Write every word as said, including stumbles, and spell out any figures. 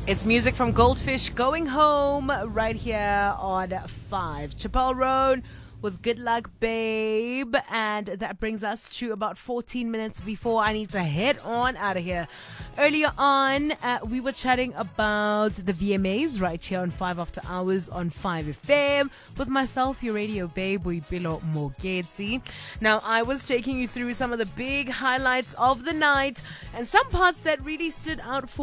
It's music from Goldfish, Going Home, right here on five. Chappell Road with Good Luck Babe. And that brings us to about fourteen minutes before I need to head on out of here. Earlier on, uh, we were chatting about the V M As right here on five After Hours on five F M with myself, your radio babe, Boipelo Mogeti. Now, I was taking you through some of the big highlights of the night and some parts that really stood out for